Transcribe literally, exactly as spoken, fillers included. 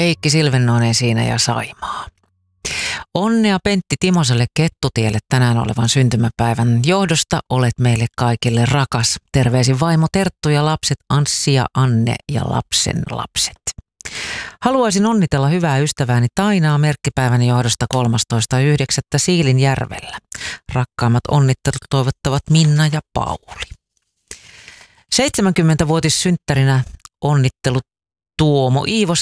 Heikki Silvennoinen siinä ja Saimaa. Onnea Pentti Timoselle Kettutielle tänään olevan syntymäpäivän johdosta. Olet meille kaikille rakas. Terveisin vaimo Terttu ja lapset Anssi ja Anne ja lapsen lapset. Haluaisin onnitella hyvää ystävääni Tainaa merkkipäivän johdosta kolmastoista yhdeksättä Siilinjärvellä. Rakkaimmat onnittelut toivottavat Minna ja Pauli. seitsemänkymmentävuotissynttärinä onnittelut Tuomo Iivos